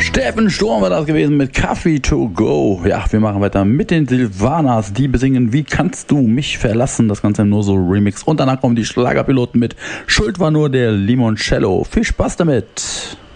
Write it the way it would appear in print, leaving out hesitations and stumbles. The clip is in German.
Steffen Sturm war das gewesen mit Coffee to go. Ja, wir machen weiter mit den Silvanas, die besingen Wie kannst du mich verlassen? Das Ganze nur so Remix. Und danach kommen die Schlagerpiloten mit Schuld war nur der Limoncello. Viel Spaß damit.